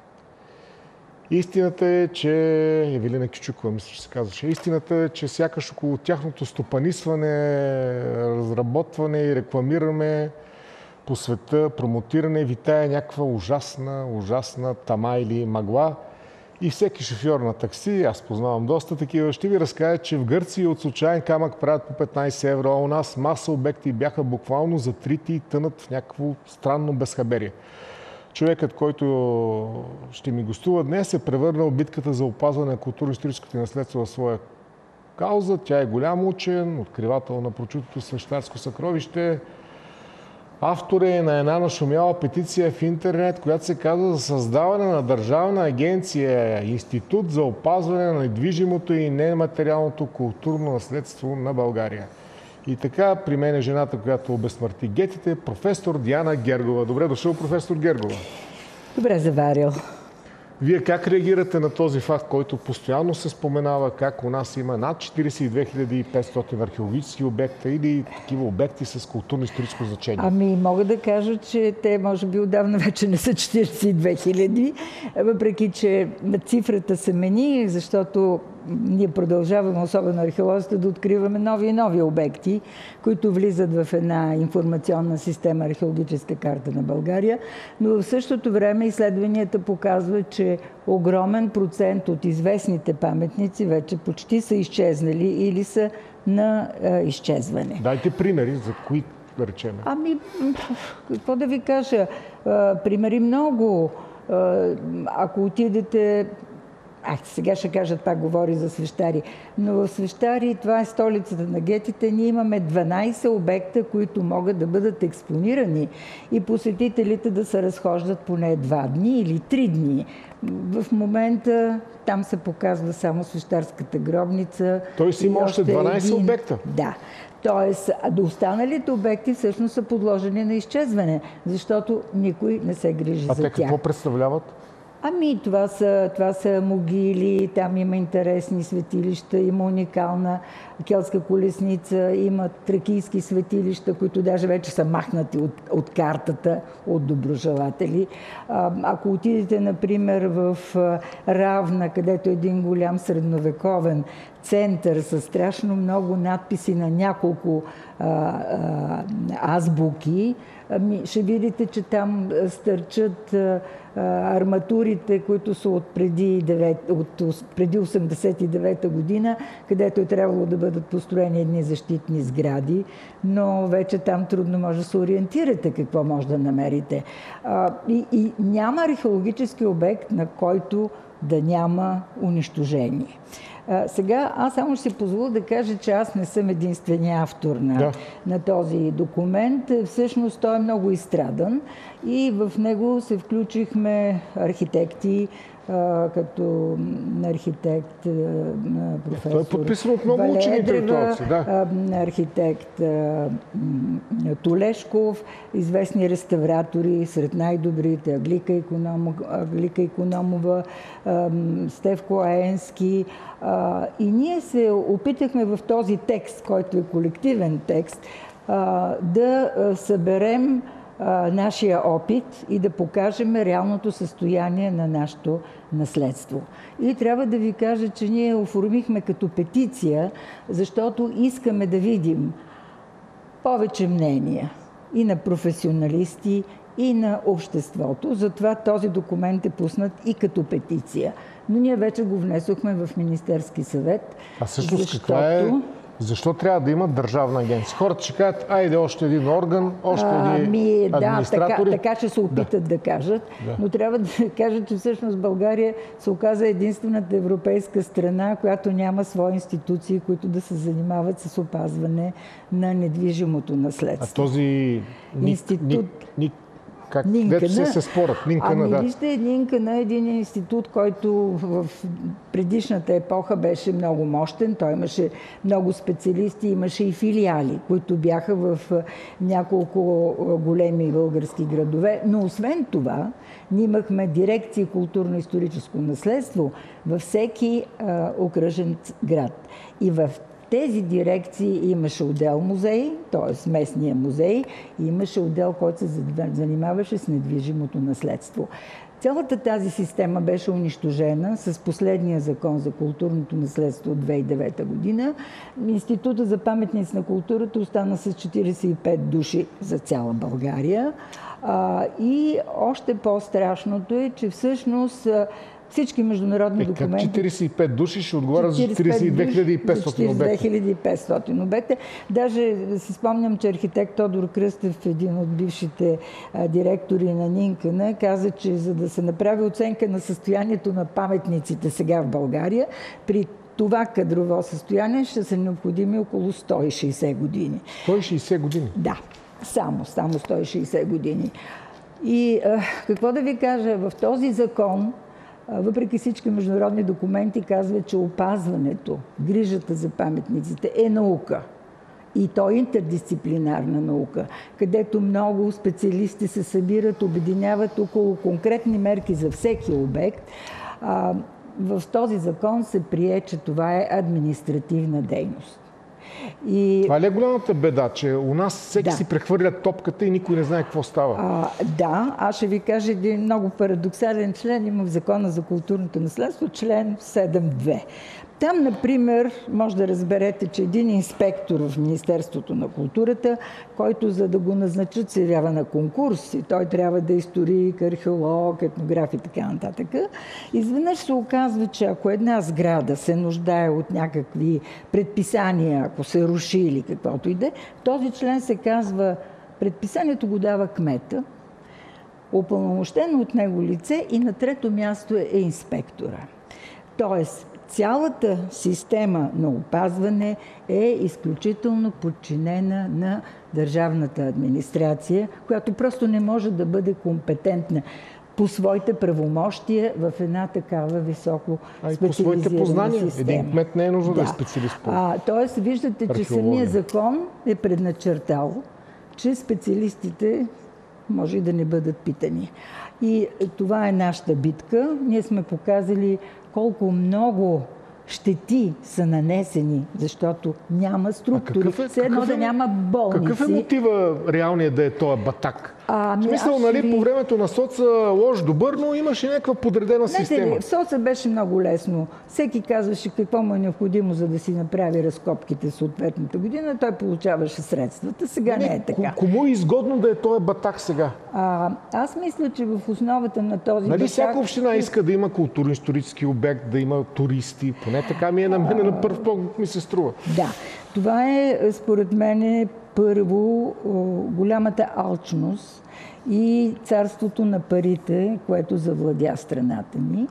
Истината е, че... Евелина Кючукова, мисля, че се казваше. Истината е, че сякаш около тяхното стопанисване, разработване и рекламиране по света, промотиране, витае някаква ужасна, ужасна тама или мъгла. И всеки шофьор на такси, аз познавам доста такива, ще ви разкаже, че в Гърция от случайен камък правят по петнайсет евро, а у нас маса обекти бяха буквално затрити и тънат в някакво странно безхаберие. Човекът, който ще ми гостува днес, е превърнал битката за опазване на културно-историческото наследство в своя кауза. Тя е голям учен, откривател на прочутото свещарско съкровище. Автор е на една нашумяла петиция в интернет, която се казва за създаване на държавна агенция, институт за опазване на недвижимото и нематериалното културно наследство на България. И така, при мен е жената, която обезсмърти гетите, професор Диана Гергова. Добре дошъл, професор Гергова. Добре заварил. Вие как реагирате на този факт, който постоянно се споменава, как у нас има над четирийсет и две хиляди и петстотин археологически обекта или такива обекти с културно-историческо значение? Ами, мога да кажа, че те може би отдавна вече не са четирийсет и две хиляди, въпреки че цифрата се мени, защото ние продължаваме, особено археолозите, да откриваме нови и нови обекти, които влизат в една информационна система, археологическа карта на България. Но в същото време изследванията показват, че огромен процент от известните паметници вече почти са изчезнали или са на е, изчезване. Дайте примери, за кои да речем. Ами, какво да ви кажа? Примери много. Ако отидете А, сега ще кажат, пак говори за Свещари. Но в Свещари, това е столицата на гетите, ние имаме дванайсет обекта, които могат да бъдат експонирани и посетителите да се разхождат поне два дни или три дни. В момента там се показва само Свещарската гробница. Той си има още дванайсет един... обекта. Да. Тоест, да останалите обекти всъщност са подложени на изчезване, защото никой не се грижи а за те тях. какво представляват? Ами, това са, това са могили, там има интересни светилища, има уникална келтска колесница, има тракийски светилища, които даже вече са махнати от, от картата от доброжелатели. А, ако отидете, например, в Равна, където е един голям средновековен център с страшно много надписи на няколко а, а, азбуки, ами, ще видите, че там стърчат а, арматурите, които са от преди, от преди осемдесет и девета година, където е трябвало да бъдат построени едни защитни сгради, но вече там трудно може да се ориентирате какво може да намерите. А, и, и няма археологически обект, на който да няма унищожение. А, сега аз само ще си позволя да кажа, че аз не съм единствения автор на, да. на този документ. Всъщност той е много изстрадан и в него се включихме архитекти, а, като архитект а, професор Той е подписан от много учени интелектуалци, да. Архитект а, Толешков, известни реставратори, сред най-добрите Аглика Икономова, Аглика Икономова, а, Стефко Аенски. А, и ние се опитахме в този текст, който е колективен текст, а, да съберем а, нашия опит и да покажем реалното състояние на нашето наследство. И трябва да ви кажа, че ние оформихме като петиция, защото искаме да видим повече мнения и на професионалисти, и на обществото. Затова този документ е пуснат и като петиция. Но ние вече го внесохме в Министерски съвет. А всъщност защото... каква е... Защо трябва да има държавна агенция? Хората ще кажат, айде още един орган, още един ами, администратори. Да, така, така ще се опитат да, да кажат. Да. Но трябва да кажат, че всъщност България се оказа единствената европейска страна, която няма свои институции, които да се занимават с опазване на недвижимото наследство. А този институт... Ник, ник, как? Нинкана. Дето се се спорят. Нинкана, ами, да. вижте, Нинкана е един институт, който в предишната епоха беше много мощен. Той имаше много специалисти, имаше и филиали, които бяха в няколко големи български градове. Но освен това, ние имахме дирекции културно-историческо наследство във всеки а, окръжен град. И в тези дирекции имаше отдел музей, т.е. местния музей, и имаше отдел, който се занимаваше с недвижимото наследство. Цялата тази система беше унищожена с последния закон за културното наследство от две хиляди и девета година. Института за паметници на културата остана с четирийсет и пет души за цяла България. А, и още по-страшното е, че всъщност всички международни е, документи... Как четирийсет и пет души ще отговарят за четирийсет и две хиляди и петстотин обекта? четирийсет и две хиляди и петстотин обекта. Даже си спомням, че архитект Тодор Кръстев, един от бившите а, директори на Нинкана, каза, че за да се направи оценка на състоянието на паметниците сега в България, при това кадрово състояние ще са необходими около сто и шейсет години. сто и шейсет години? Да, само, само сто и шейсет години. И а, какво да ви кажа, в този закон, въпреки всички международни документи, казва, че опазването, грижата за паметниците е наука. И то е интердисциплинарна наука, където много специалисти се събират, обединяват около конкретни мерки за всеки обект. А, в този закон се прие, че това е административна дейност. И... Това ли е голямата беда, че у нас всеки да. си прехвърля топката и никой не знае какво става? А, да, аз ще ви кажа един много парадоксален член. Има в Закона за културното наследство, член седем две. Там, например, може да разберете, че един инспектор в Министерството на културата, който за да го назначат се явява на конкурс, и той трябва да е историк, археолог, етнограф и така нататък, изведнъж се оказва, че ако една сграда се нуждае от някакви предписания, ако се руши или каквото и да е, този член се казва, предписанието го дава кмета, упълномощено от него лице, и на трето място е инспектора. Тоест, цялата система на опазване е изключително подчинена на държавната администрация, която просто не може да бъде компетентна по своите правомощия в една такава високо специализирана по своите познания. система. Един кмет не е нужно да, да е специалист по а, Тоест, виждате, че самия закон е предначертал, че специалистите може и да не бъдат питани. И това е нашата битка. Ние сме показали колко много щети са нанесени, защото няма структури. Е, Все едно да няма болници. Какъв е мотива реалният да е този батак? А, в смисъл, нали, ви... по времето на соца лош добър, но имаше някаква подредена Знаете система. Ли, в соца беше много лесно. Всеки казваше какво му е необходимо, за да си направи разкопките съответната година. Той получаваше средствата. Сега не, не е така. Кому е изгодно да е този батак сега? А, аз мисля, че в основата на този нали, батак... всяка община иска да има културно-исторически обект, да има туристи. Поне така ми е на мен, на първ поглед ми се струва. Да. Това е, според мен, първо голямата алчност и царството на парите, което завладя страната ни.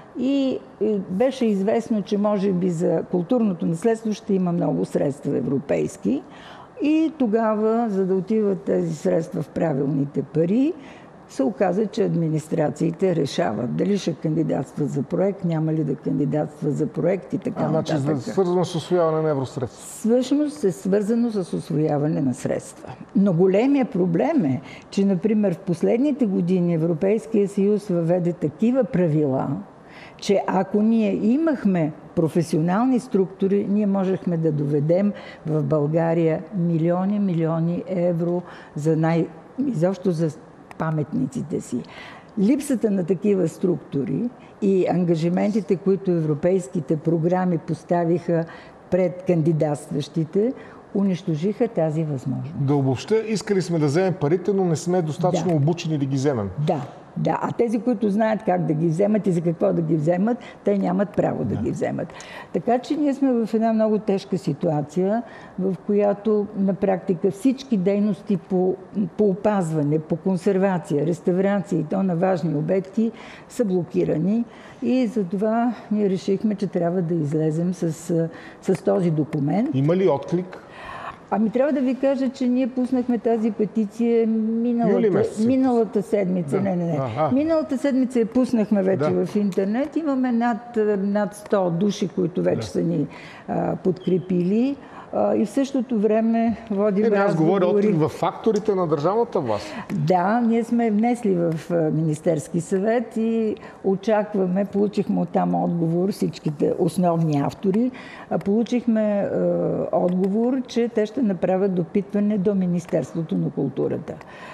И беше известно, че може би за културното наследство ще има много средства европейски. И тогава, за да отиват тези средства в правилните пари, се оказа, че администрациите решават дали ще кандидатстват за проект, няма ли да кандидатства за проект и така а, нататък. Значи, свързано с усвояване на евросредства. Всъщност е свързано с усвояване на средства. Но големия проблем е, че, например, в последните години Европейския съюз въведе такива правила, че ако ние имахме професионални структури, ние можехме да доведем в България милиони, милиони евро за най... изобщо за паметниците си. Липсата на такива структури и ангажиментите, които европейските програми поставиха пред кандидатстващите, унищожиха тази възможност. Да обобща, искали сме да вземем парите, но не сме достатъчно да. обучени да ги вземем. Да, да. А тези, които знаят как да ги вземат и за какво да ги вземат, те нямат право да, да ги вземат. Така че ние сме в една много тежка ситуация, в която на практика всички дейности по, по опазване, по консервация, реставрация и то на важни обекти са блокирани. И затова ние решихме, че трябва да излезем с, с този документ. Има ли отклик? Ами трябва да ви кажа, че ние пуснахме тази петиция миналата, миналата седмица. Да. Не, не, не. Ага. Миналата седмица я пуснахме вече да. в интернет. Имаме над, над сто души, които вече да. са ни а, подкрепили. А, и в същото време водим разговори. Аз говоря отклик в факторите на държавната власт. Да, ние сме внесли в Министерски съвет и очакваме, получихме оттам отговор, всичките основни автори, получихме е, отговор, че те ще направят допитване до Министерството на културата.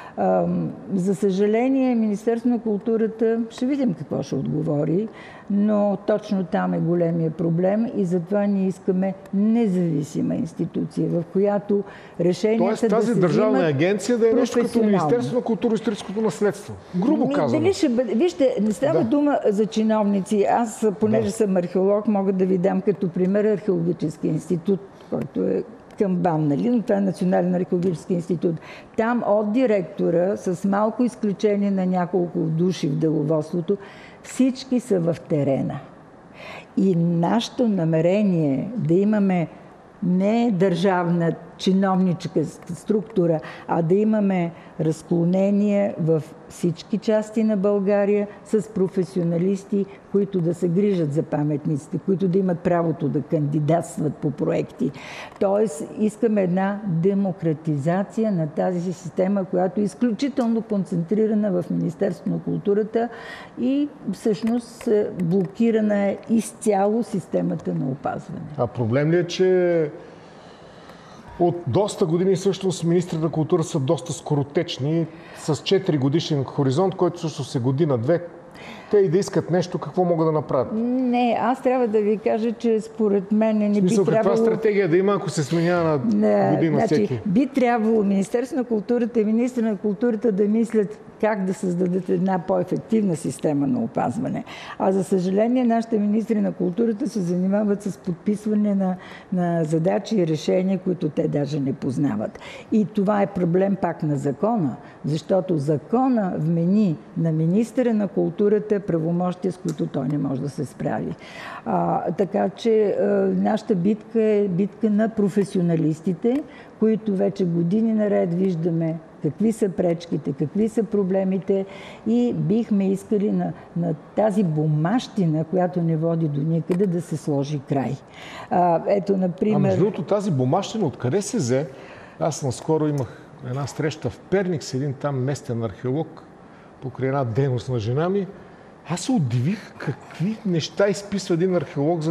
За съжаление, Министерството на културата, ще видим какво ще отговори, но точно там е големия проблем и затова ние искаме независима институция, в която решенията да се взимат. Тоест тази държавна агенция да е нещо като Министерство на културно-историческото наследство. Грубо казано. Дали ще бъде... Вижте, не става да. дума за чиновници. Аз, понеже да. съм археолог, мога да ви дам като пример археологически институт, който е към БАН, нали? Но това е Национален археологически институт. Там от директора, с малко изключение на няколко души в деловодството, всички са в терена. И нашето намерение да имаме не държавна чиновническа структура, а да имаме разклонение в всички части на България с професионалисти, които да се грижат за паметниците, които да имат правото да кандидатстват по проекти. Тоест, искаме една демократизация на тази система, която е изключително концентрирана в Министерството на културата и всъщност блокирана е изцяло системата на опазване. А проблем ли е, че от доста години всъщност министрите на култура са доста скоротечни, с четири годишен хоризонт, който всъщност е година-две. Те и да искат нещо, какво могат да направят? Не, аз трябва да ви кажа, че според мен не би трябвало... Каква стратегия да има, ако се сменява на година значи, всеки? Би трябвало Министерството на културата и министър на културата да мислят как да създадат една по-ефективна система на опазване. А за съжаление, нашите министри на културата се занимават с подписване на, на задачи и решения, които те даже не познават. И това е проблем пак на закона, защото закона вмени на министъра на културата неговите правомощия, с които той не може да се справи. А, така че а, нашата битка е битка на професионалистите, които вече години наред виждаме какви са пречките, какви са проблемите и бихме искали на, на тази бумащина, която не води до никъде, да се сложи край. А, ето, например... А между другото, тази бумащина откъде се взе? Аз наскоро имах една среща в Перник с един там местен археолог покрай една дейност на жена ми. Аз се удивих какви неща изписва един археолог за